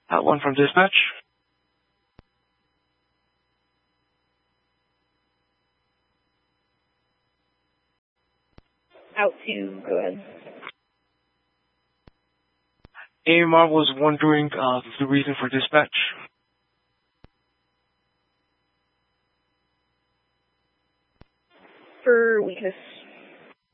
One from dispatch. Out 2, go ahead. AMR was wondering the reason for dispatch. For weakness